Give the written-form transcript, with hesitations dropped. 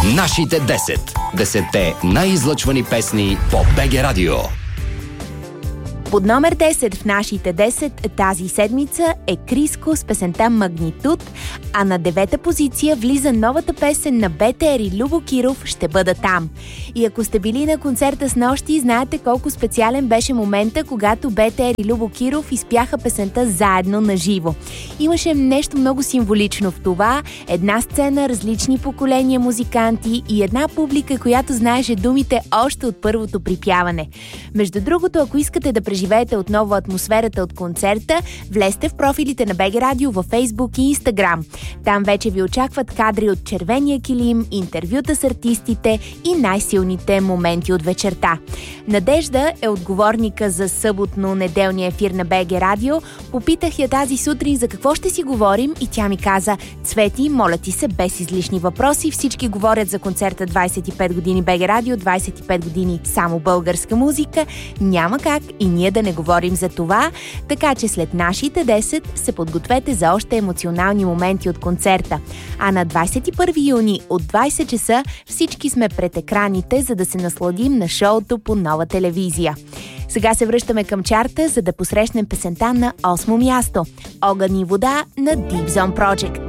Нашите 10. 10-те най-излъчвани песни по БГ Радио. Под номер 10 в нашите 10 тази седмица е Криско с песента Магнитуд, а на 9-та позиция влиза новата песен на БТР и Любо Киров «Ще бъда там». И ако сте били на концерта с нощи, знаете колко специален беше момента, когато БТР и Любо Киров изпяха песента заедно на живо. Имаше нещо много символично в това. Една сцена, различни поколения музиканти и една публика, която знаеше думите още от първото припяване. Между другото, ако искате да преживеете отново атмосферата от концерта, влезте в профилите на БГ Радио във Фейсбук и Инстаграм. Там вече ви очакват кадри от червения килим, интервюта с артистите и най-силните моменти от вечерта. Надежда е отговорника за съботно-неделния ефир на БГ Радио. Попитах я тази сутрин за какво ще си говорим и тя ми каза: Цвети, моля ти се, без излишни въпроси. Всички говорят за концерта 25 години БГ Радио, 25 години само българска музика. Няма как и ние да не говорим за това, така че след нашите 10 се подгответе за още емоционални моменти от концерта. А на 21 юни от 20 часа всички сме пред екраните, за да се насладим на шоуто по Нова телевизия. Сега се връщаме към чарта, за да посрещнем песента на 8-мо място. Огън и вода на Deep Zone Project.